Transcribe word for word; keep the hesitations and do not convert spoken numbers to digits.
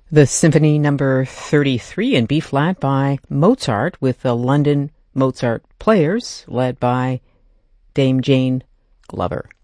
The Symphony Number thirty-three in B-flat by Mozart with the London Mozart Players led by Dame Jane Glover.